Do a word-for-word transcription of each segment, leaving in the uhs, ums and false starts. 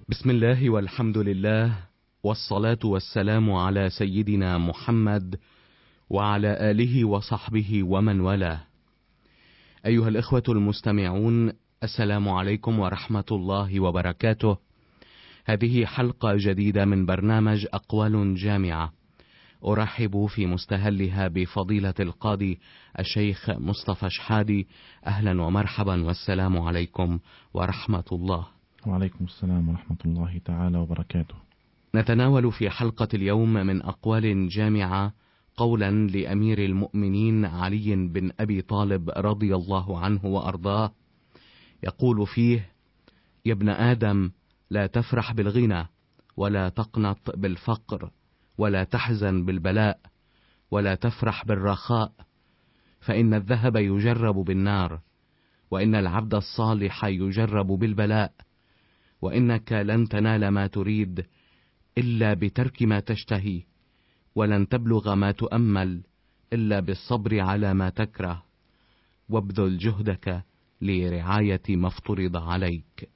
بسم الله والحمد لله، والصلاة والسلام على سيدنا محمد وعلى آله وصحبه ومن والاه. أيها الإخوة المستمعون، السلام عليكم ورحمة الله وبركاته. هذه حلقة جديدة من برنامج أقوال جامعة، أرحب في مستهلها بفضيلة القاضي الشيخ مصطفى شحادي. أهلا ومرحبا، والسلام عليكم ورحمة الله. وعليكم السلام ورحمة الله تعالى وبركاته. نتناول في حلقة اليوم من أقوال جامعة قولا لأمير المؤمنين علي بن أبي طالب رضي الله عنه وأرضاه، يقول فيه: يا ابن آدم، لا تفرح بالغنى، ولا تقنط بالفقر، ولا تحزن بالبلاء، ولا تفرح بالرخاء، فإن الذهب يجرب بالنار، وإن العبد الصالح يجرب بالبلاء، وإنك لن تنال ما تريد إلا بترك ما تشتهي، ولن تبلغ ما تؤمل إلا بالصبر على ما تكره، وابذل جهدك لرعاية ما افترض عليك.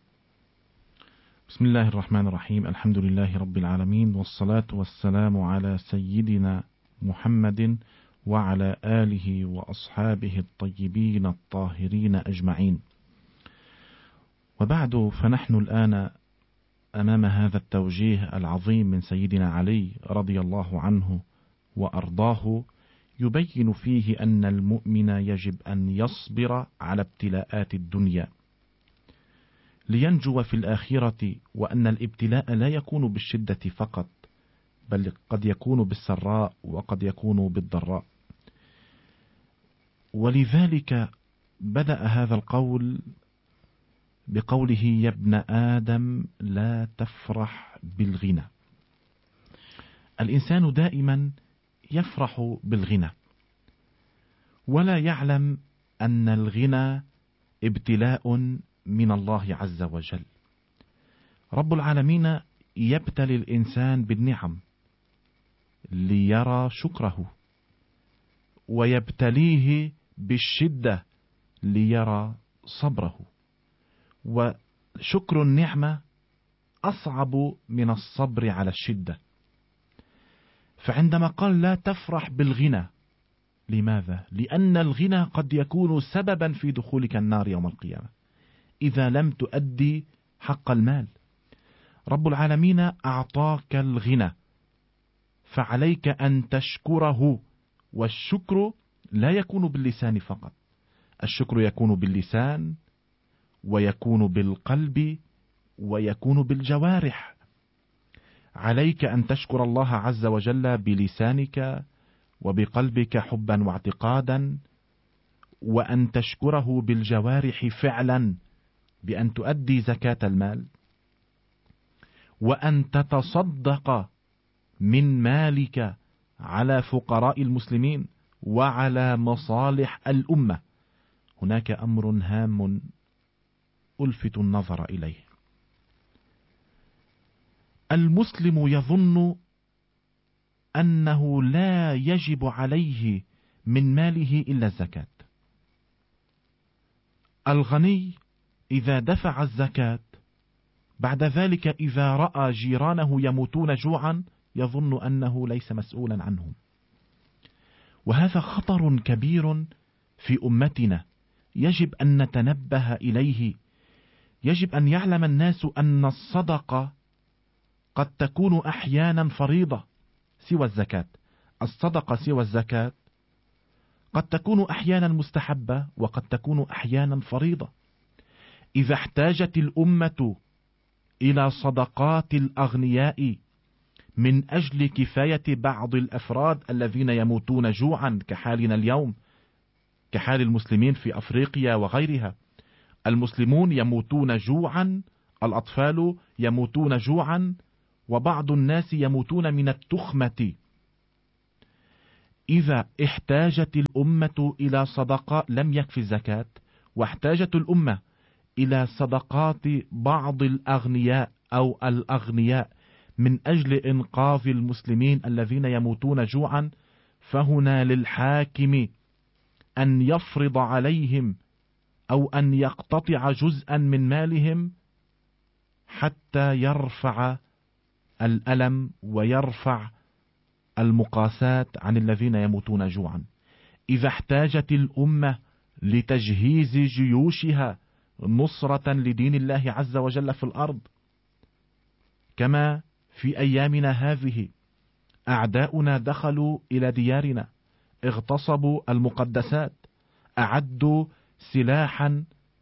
بسم الله الرحمن الرحيم. الحمد لله رب العالمين، والصلاة والسلام على سيدنا محمد وعلى آله وأصحابه الطيبين الطاهرين أجمعين. وبعد، فنحن الآن أمام هذا التوجيه العظيم من سيدنا علي رضي الله عنه وأرضاه، يبين فيه أن المؤمن يجب أن يصبر على ابتلاءات الدنيا لينجو في الآخرة، وأن الابتلاء لا يكون بالشدة فقط، بل قد يكون بالسراء وقد يكون بالضراء. ولذلك بدأ هذا القول بقوله: يا ابن آدم، لا تفرح بالغنى. الإنسان دائما يفرح بالغنى، ولا يعلم أن الغنى ابتلاء من الله عز وجل. رب العالمين يبتلي الإنسان بالنعم ليرى شكره، ويبتليه بالشدة ليرى صبره، وشكر النعمة أصعب من الصبر على الشدة. فعندما قال لا تفرح بالغنى، لماذا؟ لأن الغنى قد يكون سببا في دخولك النار يوم القيامة إذا لم تؤدي حق المال. رب العالمين أعطاك الغنى، فعليك أن تشكره، والشكر لا يكون باللسان فقط، الشكر يكون باللسان ويكون بالقلب ويكون بالجوارح. عليك أن تشكر الله عز وجل بلسانك وبقلبك حبا واعتقادا، وأن تشكره بالجوارح فعلا بأن تؤدي زكاة المال، وأن تتصدق من مالك على فقراء المسلمين وعلى مصالح الأمة. هناك أمر هام ألفت النظر إليه. المسلم يظن أنه لا يجب عليه من ماله إلا الزكاة. الغني إذا دفع الزكاة بعد ذلك إذا رأى جيرانه يموتون جوعا يظن أنه ليس مسؤولا عنهم، وهذا خطر كبير في أمتنا يجب أن نتنبه إليه. يجب أن يعلم الناس أن الصدقة قد تكون أحيانا فريضة سوى الزكاة. الصدقة سوى الزكاة قد تكون أحيانا مستحبة وقد تكون أحيانا فريضة. إذا احتاجت الأمة إلى صدقات الأغنياء من أجل كفاية بعض الأفراد الذين يموتون جوعا كحالنا اليوم، كحال المسلمين في أفريقيا وغيرها، المسلمون يموتون جوعا، الأطفال يموتون جوعا، وبعض الناس يموتون من التخمة. إذا احتاجت الأمة إلى صدقة لم يكفي الزكاة، واحتاجت الأمة إلى صدقات بعض الأغنياء أو الأغنياء من أجل إنقاذ المسلمين الذين يموتون جوعا، فهنا للحاكم أن يفرض عليهم أو أن يقتطع جزءا من مالهم حتى يرفع الألم ويرفع المقاساة عن الذين يموتون جوعا. إذا احتاجت الأمة لتجهيز جيوشها نصرة لدين الله عز وجل في الأرض، كما في أيامنا هذه أعداؤنا دخلوا إلى ديارنا، اغتصبوا المقدسات، أعدوا سلاحا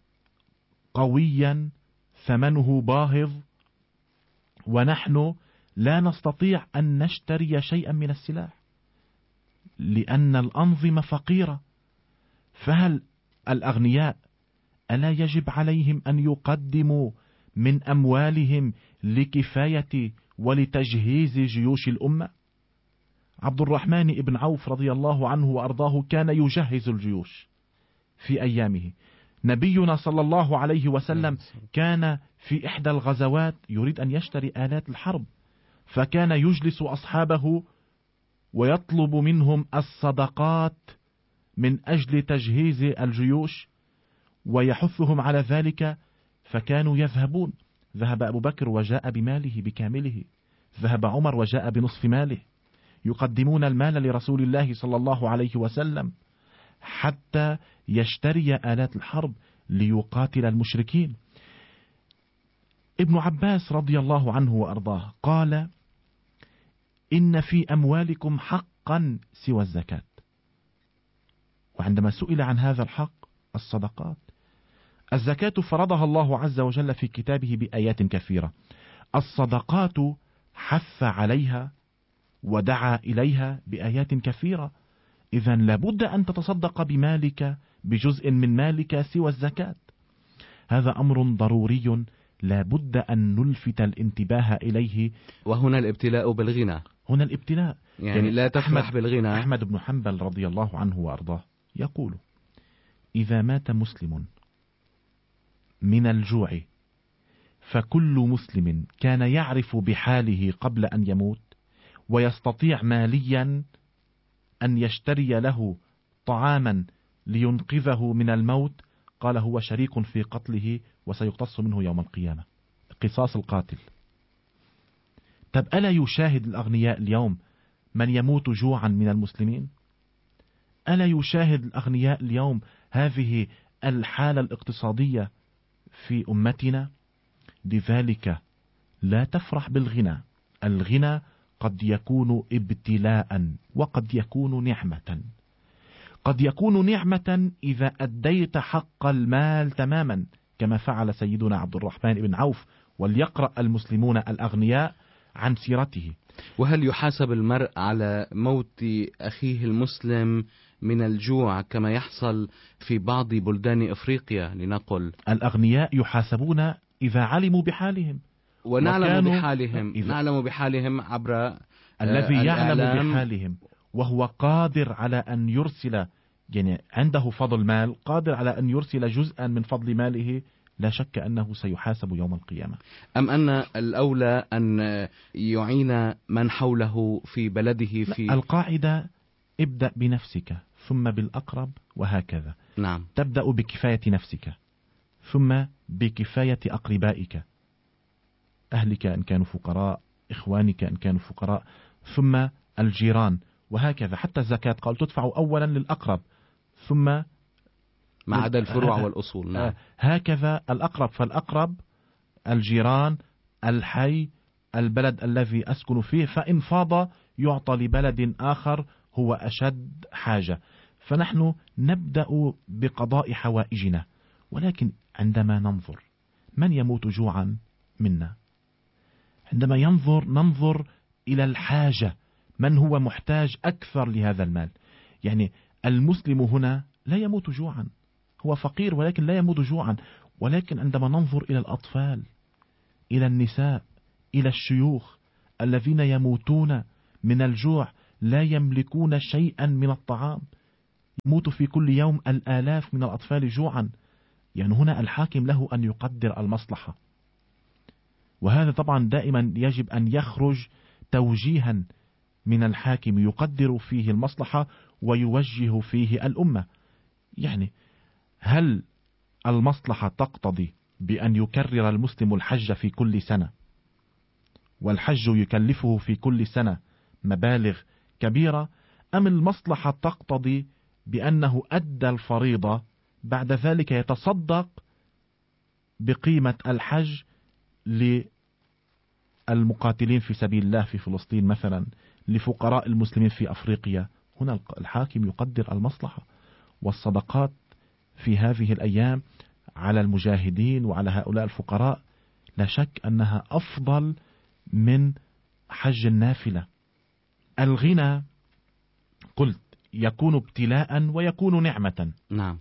قويا ثمنه باهظ، ونحن لا نستطيع أن نشتري شيئا من السلاح لأن الأنظمة فقيرة. فهل الأغنياء ألا يجب عليهم أن يقدموا من أموالهم لكفاية ولتجهيز جيوش الأمة؟ عبد الرحمن بن عوف رضي الله عنه وأرضاه كان يجهز الجيوش في أيامه. نبينا صلى الله عليه وسلم كان في إحدى الغزوات يريد أن يشتري آلات الحرب، فكان يجلس أصحابه ويطلب منهم الصدقات من أجل تجهيز الجيوش ويحثهم على ذلك، فكانوا يذهبون. ذهب أبو بكر وجاء بماله بكامله، ذهب عمر وجاء بنصف ماله، يقدمون المال لرسول الله صلى الله عليه وسلم حتى يشتري آلات الحرب ليقاتل المشركين. ابن عباس رضي الله عنه وأرضاه قال: إن في أموالكم حقا سوى الزكاة. وعندما سئل عن هذا الحق الصدقات، الزكاة فرضها الله عز وجل في كتابه بآيات كثيرة. الصدقات حث عليها ودعا إليها بآيات كثيرة. إذن لابد أن تتصدق بمالك بجزء من مالك سوى الزكاة. هذا أمر ضروري لابد أن نلفت الانتباه إليه. وهنا الابتلاء بالغنى، هنا الابتلاء يعني, يعني لا تفرح بالغنى. أحمد بن حنبل رضي الله عنه وأرضاه يقول: إذا مات مسلم من الجوع فكل مسلم كان يعرف بحاله قبل أن يموت ويستطيع ماليا أن يشتري له طعاما لينقذه من الموت، قال هو شريك في قتله وسيقتص منه يوم القيامة، قصاص القاتل. طب ألا يشاهد الأغنياء اليوم من يموت جوعا من المسلمين؟ ألا يشاهد الأغنياء اليوم هذه الحالة الاقتصادية في أمتنا؟ لذلك لا تفرح بالغنى. الغنى قد يكون ابتلاء وقد يكون نعمة. قد يكون نعمة إذا أديت حق المال تماما كما فعل سيدنا عبد الرحمن بن عوف، وليقرأ المسلمون الأغنياء عن سيرته. وهل يحاسب المرء على موت أخيه المسلم من الجوع كما يحصل في بعض بلدان إفريقيا لنقل؟ الأغنياء يحاسبون إذا علموا بحالهم، ونعلم بحالهم نعلم بحالهم عبر الذي يعلم بحالهم وهو قادر على أن يرسل، يعني عنده فضل مال، قادر على أن يرسل جزءا من فضل ماله، لا شك أنه سيحاسب يوم القيامة. أم أن الأولى أن يعين من حوله في بلده؟ في القاعدة ابدأ بنفسك ثم بالأقرب، وهكذا. نعم. تبدأ بكفاية نفسك ثم بكفاية أقربائك، أهلك إن كانوا فقراء، إخوانك إن كانوا فقراء، ثم الجيران، وهكذا. حتى الزكاة قال تدفع أولا للأقرب ثم ما عدا الفروع والأصول. نعم. هكذا الأقرب فالأقرب، الجيران، الحي، البلد الذي أسكن فيه، فإن فاض يعطى لبلد آخر هو أشد حاجة. فنحن نبدأ بقضاء حوائجنا، ولكن عندما ننظر من يموت جوعا منا، عندما ينظر ننظر إلى الحاجة، من هو محتاج أكثر لهذا المال. يعني المسلم هنا لا يموت جوعا، هو فقير ولكن لا يموت جوعا، ولكن عندما ننظر إلى الأطفال، إلى النساء، إلى الشيوخ الذين يموتون من الجوع، لا يملكون شيئا من الطعام، يموت في كل يوم الآلاف من الأطفال جوعا. يعني هنا الحاكم له أن يقدر المصلحة، وهذا طبعا دائما يجب أن يخرج توجيها من الحاكم يقدر فيه المصلحة ويوجه فيه الأمة. يعني هل المصلحة تقتضي بأن يكرر المسلم الحج في كل سنة، والحج يكلفه في كل سنة مبالغ كبيرة، أم المصلحة تقتضي بأنه أدى الفريضة بعد ذلك يتصدق بقيمة الحج للمقاتلين في سبيل الله في فلسطين مثلا، لفقراء المسلمين في أفريقيا؟ هنا الحاكم يقدر المصلحة، والصدقات في هذه الأيام على المجاهدين وعلى هؤلاء الفقراء لا شك أنها أفضل من حج النافلة. الغنى قلت يكون ابتلاء ويكون نعمة. نعم.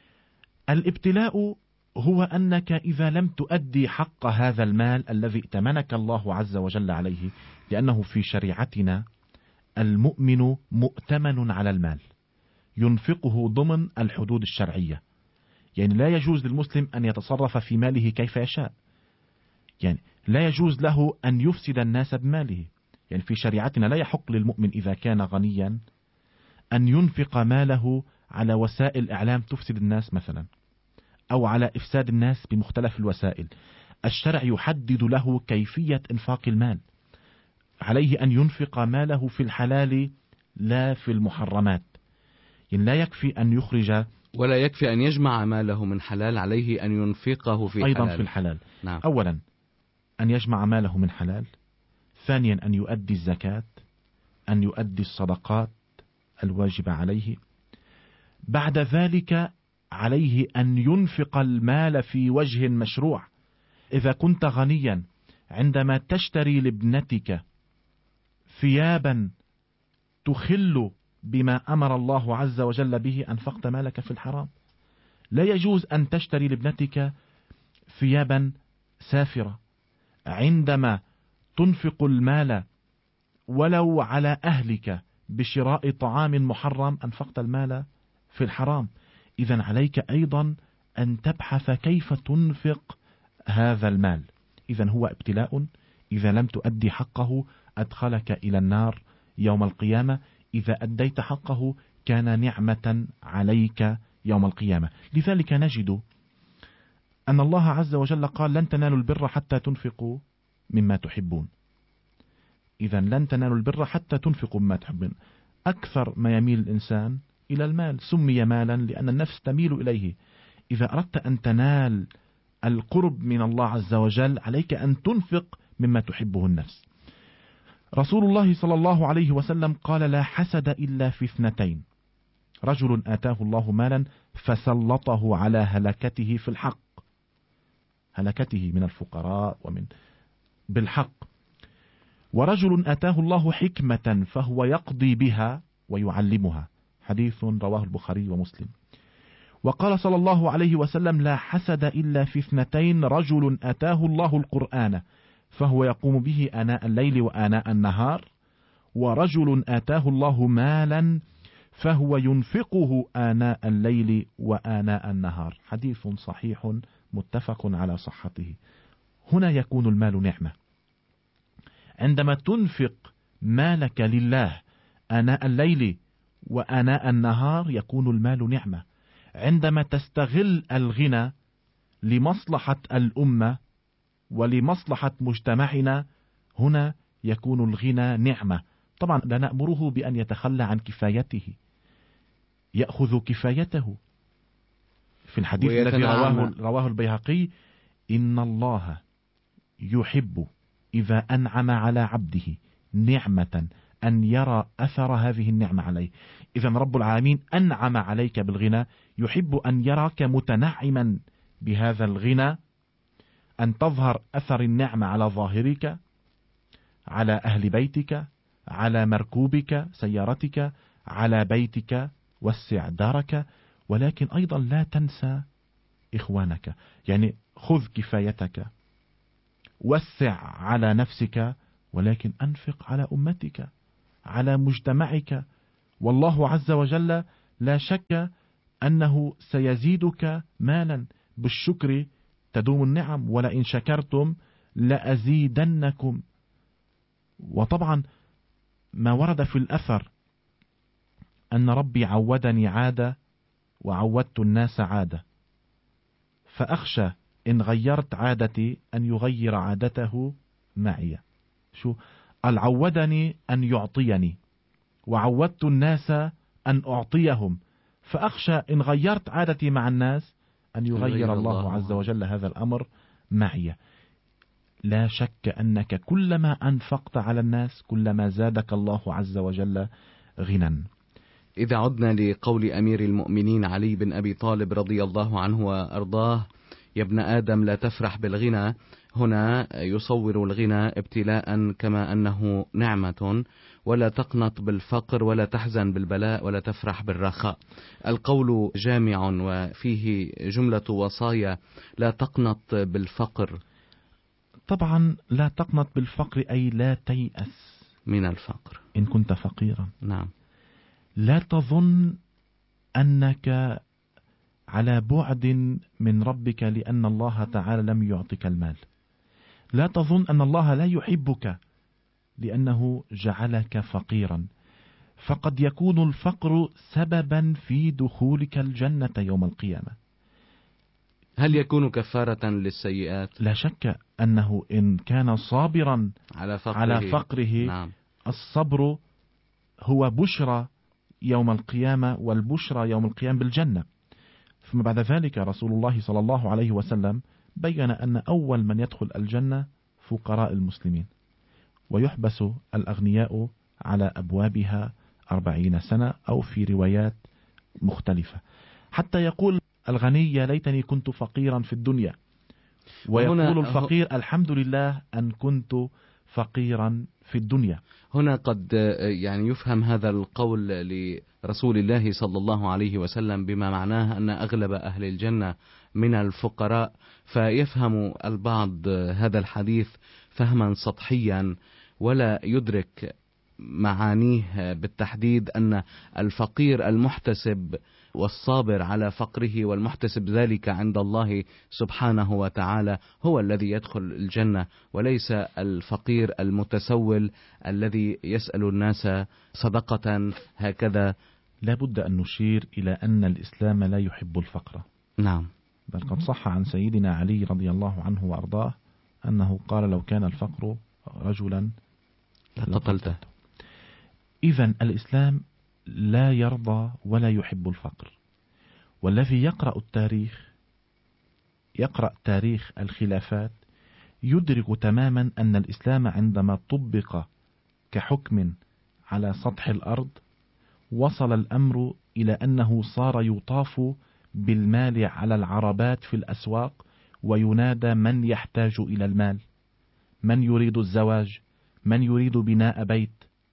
الابتلاء هو أنك إذا لم تؤدي حق هذا المال الذي ائتمنك الله عز وجل عليه، لأنه في شريعتنا المؤمن مؤتمن على المال ينفقه ضمن الحدود الشرعية، يعني لا يجوز للمسلم أن يتصرف في ماله كيف يشاء، يعني لا يجوز له أن يفسد الناس بماله. يعني في شريعتنا لا يحق للمؤمن إذا كان غنيا أن ينفق ماله على وسائل إعلام تفسد الناس مثلا، أو على إفساد الناس بمختلف الوسائل. الشرع يحدد له كيفية إنفاق المال، عليه أن ينفق ماله في الحلال لا في المحرمات. يعني لا يكفي أن يخرج، ولا يكفي أن يجمع ماله من حلال، عليه أن ينفقه في أيضا حلال. في الحلال. نعم. أولا أن يجمع ماله من حلال، ثانيا أن يؤدي الزكاة، أن يؤدي الصدقات الواجبة عليه. بعد ذلك عليه أن ينفق المال في وجه مشروع. إذا كنت غنيا عندما تشتري لابنتك ثيابا تخل بما أمر الله عز وجل به أنفقت مالك في الحرام. لا يجوز أن تشتري لابنتك ثيابا سافرة. عندما تنفق المال ولو على أهلك بشراء طعام محرم أنفقت المال في الحرام. إذن عليك أيضا أن تبحث كيف تنفق هذا المال. إذن هو ابتلاء، إذا لم تؤدي حقه أدخلك إلى النار يوم القيامة، إذا أديت حقه كان نعمة عليك يوم القيامة. لذلك نجد أن الله عز وجل قال لن تنالوا البر حتى تنفقوا مما تحبون. إذا لن تنالوا البر حتى تنفقوا مما تحبون. أكثر ما يميل الإنسان إلى المال، سمي مالا لأن النفس تميل إليه. إذا أردت أن تنال القرب من الله عز وجل عليك أن تنفق مما تحبه النفس. رسول الله صلى الله عليه وسلم قال لا حسد إلا في اثنتين: رجل آتاه الله مالا فسلطه على هلكته في الحق، هلكته من الفقراء ومن بالحق، ورجل آتاه الله حكمة فهو يقضي بها ويعلمها. حديث رواه البخاري ومسلم. وقال صلى الله عليه وسلم لا حسد إلا في اثنتين: رجل آتاه الله القرآن فهو يقوم به آناء الليل وآناء النهار، ورجل آتاه الله مالا فهو ينفقه آناء الليل وآناء النهار. حديث صحيح متفق على صحته. هنا يكون المال نعمة. عندما تنفق مالك لله آناء الليل وآناء النهار يكون المال نعمة. عندما تستغل الغنى لمصلحة الأمة ولمصلحة مجتمعنا هنا يكون الغنى نعمة. طبعا لا نأمره بأن يتخلى عن كفايته، يأخذ كفايته. في الحديث الذي رواه, رواه البيهقي: إن الله يحب إذا أنعم على عبده نعمة أن يرى أثر هذه النعمة عليه. إذا رب العالمين أنعم عليك بالغنى، يحب أن يراك متنعما بهذا الغنى، أن تظهر أثر النعمة على ظاهرك، على أهل بيتك، على مركوبك سيارتك، على بيتك، وسع دارك. ولكن أيضا لا تنسى إخوانك، يعني خذ كفايتك، وسع على نفسك، ولكن أنفق على أمتك، على مجتمعك. والله عز وجل لا شك أنه سيزيدك مالا. بالشكر تدوم النعم، ولئن شكرتم لأزيدنكم. وطبعا ما ورد في الأثر أن ربي عودني عادة وعودت الناس عادة، فأخشى إن غيرت عادتي أن يغير عادته معي. شو قال؟ عودني أن يعطيني وعودت الناس أن أعطيهم، فأخشى إن غيرت عادتي مع الناس أن يغير الله عز وجل هذا الأمر معي. لا شك أنك كلما أنفقت على الناس كلما زادك الله عز وجل غنى. إذا عدنا لقول أمير المؤمنين علي بن أبي طالب رضي الله عنه وأرضاه: يا ابن آدم لا تفرح بالغنى، هنا يصور الغنى ابتلاء كما أنه نعمة، ولا تقنط بالفقر ولا تحزن بالبلاء ولا تفرح بالرخاء. القول جامع وفيه جملة وصايا: لا تقنط بالفقر. طبعا لا تقنط بالفقر أي لا تيأس من الفقر إن كنت فقيرا. نعم. لا تظن أنك على بعد من ربك لأن الله تعالى لم يعطك المال. لا تظن أن الله لا يحبك لأنه جعلك فقيرا، فقد يكون الفقر سببا في دخولك الجنة يوم القيامة. هل يكون كفارة للسيئات؟ لا شك أنه إن كان صابرا على فقره, على فقره نعم. الصبر هو بشرى يوم القيامة، والبشرى يوم القيامة بالجنة. ثم بعد ذلك رسول الله صلى الله عليه وسلم بين أن أول من يدخل الجنة فقراء المسلمين، ويحبس الأغنياء على أبوابها أربعين سنة أو في روايات مختلفة، حتى يقول الغني يا ليتني كنت فقيرا في الدنيا، ويقول الفقير الحمد لله أن كنت فقيرا في الدنيا. هنا قد يعني يفهم هذا القول لرسول الله صلى الله عليه وسلم بما معناه أن أغلب أهل الجنة من الفقراء، فيفهم البعض هذا الحديث فهما سطحيا ولا يدرك معانيه بالتحديد، أن الفقير المحتسب والصابر على فقره والمحتسب ذلك عند الله سبحانه وتعالى هو الذي يدخل الجنة، وليس الفقير المتسول الذي يسأل الناس صدقة هكذا. لا بد أن نشير إلى أن الإسلام لا يحب الفقر. نعم. بل قد صح عن سيدنا علي رضي الله عنه وأرضاه أنه قال: لو كان الفقر رجلا لقتلته. إذن الإسلام لا يرضى ولا يحب الفقر. والذي يقرأ التاريخ يقرأ تاريخ الخلافات يدرك تماما أن الإسلام عندما طبق كحكم على سطح الأرض وصل الأمر إلى أنه صار يطاف بالمال على العربات في الأسواق وينادى من يحتاج إلى المال، من يريد الزواج، من يريد بناء بيت.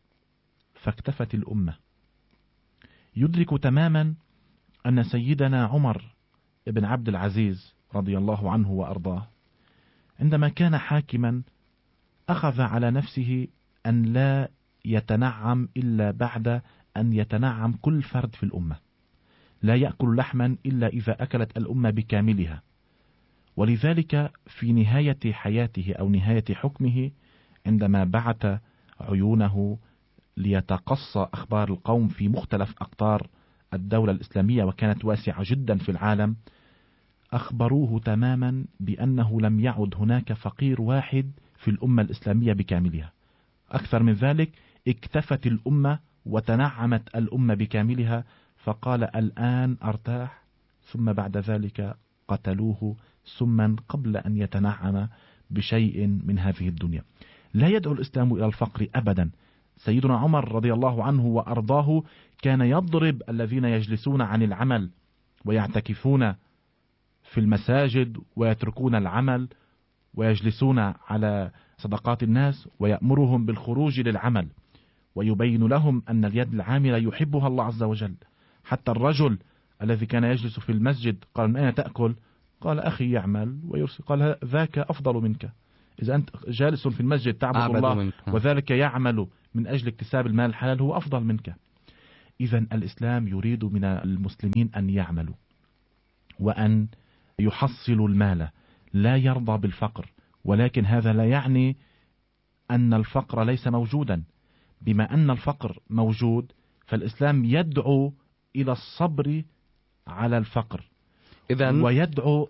فاكتفت الأمة. يدرك تماما أن سيدنا عمر بن عبد العزيز رضي الله عنه وأرضاه عندما كان حاكما أخذ على نفسه أن لا يتنعم إلا بعد أن يتنعم كل فرد في الأمة، لا يأكل لحما إلا إذا أكلت الأمة بكاملها. ولذلك في نهاية حياته أو نهاية حكمه عندما بعث عيونه ليتقصى أخبار القوم في مختلف أقطار الدولة الإسلامية وكانت واسعة جدا في العالم، أخبروه تماما بأنه لم يعد هناك فقير واحد في الأمة الإسلامية بكاملها. أكثر من ذلك، اكتفت الأمة وتنعمت الأمة بكاملها، فقال الآن أرتاح. ثم بعد ذلك قتلوه سما قبل أن يتنعم بشيء من هذه الدنيا. لا يدعو الإسلام إلى الفقر أبدا. سيدنا عمر رضي الله عنه وأرضاه كان يضرب الذين يجلسون عن العمل ويعتكفون في المساجد ويتركون العمل ويجلسون على صدقات الناس، ويأمرهم بالخروج للعمل ويبين لهم أن اليد العاملة يحبها الله عز وجل. حتى الرجل الذي كان يجلس في المسجد قال: من أين تأكل؟ قال: أخي يعمل ويرسل. قال: ذاك أفضل منك. إذا أنت جالس في المسجد تعبد الله منك. وذلك يعمل من أجل اكتساب المال الحلال هو أفضل منك. إذا الإسلام يريد من المسلمين أن يعملوا وأن يحصلوا المال، لا يرضى بالفقر. ولكن هذا لا يعني أن الفقر ليس موجودا. بما أن الفقر موجود فالإسلام يدعو إلى الصبر على الفقر، إذن ويدعو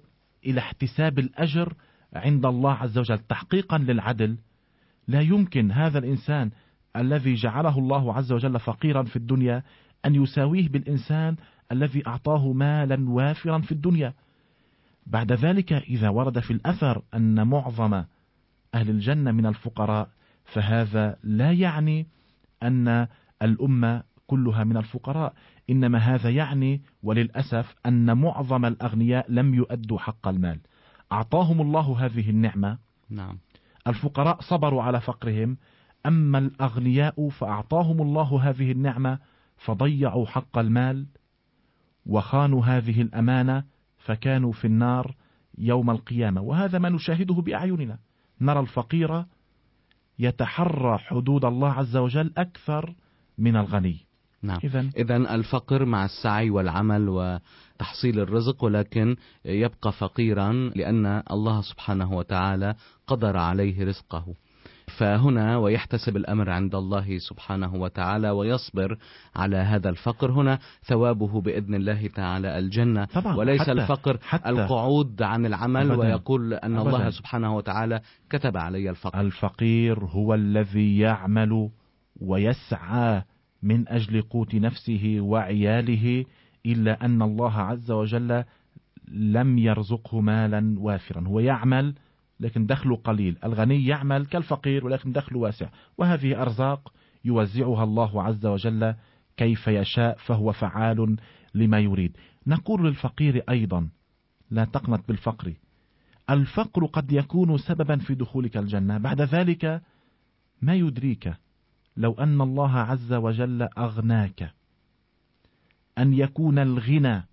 إلى احتساب الأجر عند الله عز وجل تحقيقا للعدل. لا يمكن هذا الإنسان الذي جعله الله عز وجل فقيرا في الدنيا أن يساويه بالإنسان الذي أعطاه مالا وافرا في الدنيا. بعد ذلك إذا ورد في الأثر أن معظم أهل الجنة من الفقراء، فهذا لا يعني أن الأمة كلها من الفقراء، إنما هذا يعني وللأسف أن معظم الأغنياء لم يؤدوا حق المال. أعطاهم الله هذه النعمة، نعم. الفقراء صبروا على فقرهم، أما الأغنياء فأعطاهم الله هذه النعمة فضيعوا حق المال وخانوا هذه الأمانة، فكانوا في النار يوم القيامة. وهذا ما نشاهده بأعيننا، نرى الفقير يتحرى حدود الله عز وجل أكثر من الغني. نعم. إذن الفقر مع السعي والعمل وتحصيل الرزق، ولكن يبقى فقيرا لأن الله سبحانه وتعالى قدر عليه رزقه، فهنا ويحتسب الأمر عند الله سبحانه وتعالى ويصبر على هذا الفقر، هنا ثوابه بإذن الله تعالى الجنة، وليس حتى الفقر حتى القعود عن العمل أبداً ويقول أن أبداً الله سبحانه وتعالى كتب علي الفقر. الفقير هو الذي يعمل ويسعى من أجل قوت نفسه وعياله، إلا أن الله عز وجل لم يرزقه مالا وافرا. هو يعمل لكن دخله قليل، الغني يعمل كالفقير ولكن دخله واسع، وهذه أرزاق يوزعها الله عز وجل كيف يشاء، فهو فعال لما يريد. نقول للفقير أيضا لا تقنط بالفقر، الفقر قد يكون سببا في دخولك الجنة، بعد ذلك ما يدريك لو أن الله عز وجل أغناك أن يكون الغنى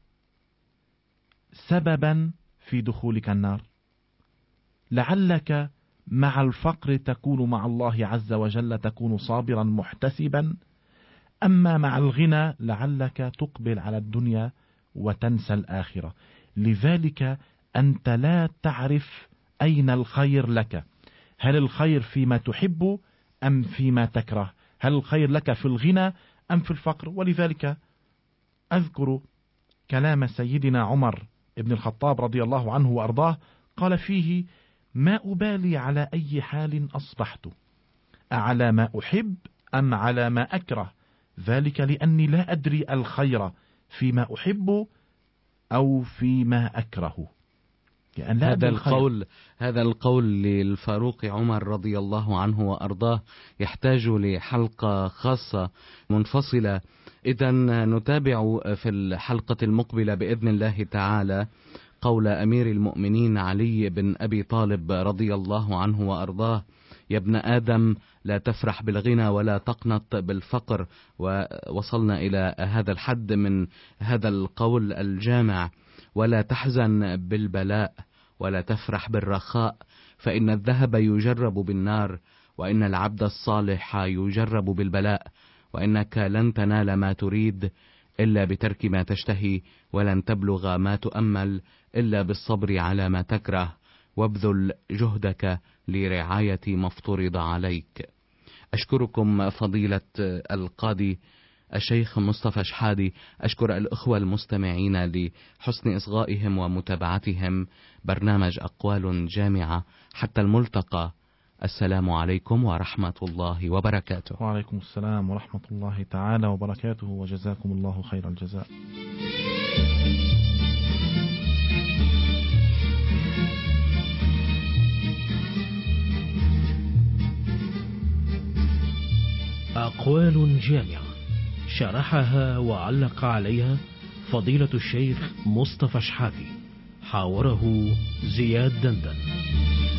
سببا في دخولك النار. لعلك مع الفقر تكون مع الله عز وجل، تكون صابرا محتسبا، أما مع الغنى لعلك تقبل على الدنيا وتنسى الآخرة. لذلك أنت لا تعرف أين الخير لك، هل الخير فيما تحب أم فيما تكره، هل الخير لك في الغنى أم في الفقر. ولذلك أذكر كلام سيدنا عمر ابن الخطاب رضي الله عنه وأرضاه، قال فيه: ما أبالي على أي حال أصبحت، أعلى ما أحب أم على ما أكره، ذلك لأني لا أدري الخير فيما أحب أو فيما أكره. يعني لا هذا القول هذا القول للفاروق عمر رضي الله عنه وأرضاه يحتاج لحلقة خاصة منفصلة. إذا نتابع في الحلقة المقبلة بإذن الله تعالى قول أمير المؤمنين علي بن أبي طالب رضي الله عنه وأرضاه: يا ابن آدم لا تفرح بالغنى ولا تقنط بالفقر. ووصلنا إلى هذا الحد من هذا القول الجامع: ولا تحزن بالبلاء ولا تفرح بالرخاء، فإن الذهب يجرب بالنار، وإن العبد الصالح يجرب بالبلاء، وإنك لن تنال ما تريد إلا بترك ما تشتهي، ولن تبلغ ما تؤمل إلا بالصبر على ما تكره، وابذل جهدك لرعاية ما افترض عليك. أشكركم فضيلة القاضي الشيخ مصطفى شحادي، أشكر الأخوة المستمعين لحسن إصغائهم ومتابعتهم برنامج أقوال جامعة. حتى الملتقى، السلام عليكم ورحمة الله وبركاته. وعليكم السلام ورحمة الله تعالى وبركاته، وجزاكم الله خير الجزاء. أقوال جامعة شرحها وعلق عليها فضيلة الشيخ مصطفى شحادي، حاوره زياد دندن.